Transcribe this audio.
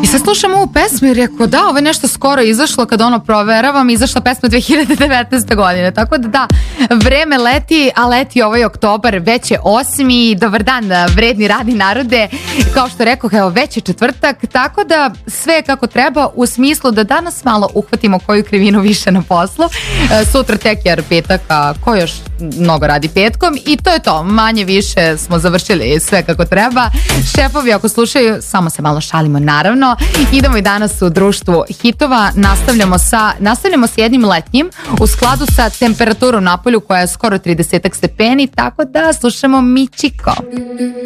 sad slušam ovu pesmu i rekao da, ovo je nešto skoro izašlo, kad ono proveravam, izašla pesma 2019. godine, tako da vreme leti, a leti ovaj oktobar, već je 8. Dobar dan, vredni radni narode, kao što rekao, evo već je četvrtak, tako da sve kako treba, u smislu da danas malo uhvatimo koju krivinu više na poslu, sutra tek jer petak, a ko još mnogo radi petkom, i to je to, manje više smo završili sve kako treba. Šefovi ako slušaju, samo se malo šalimo naravno. Idemo i danas u društvu hitova, nastavljamo sa jednim letnjim u skladu sa temperaturom napolju koja je skoro 30 stepeni, tako da slušamo Michiko.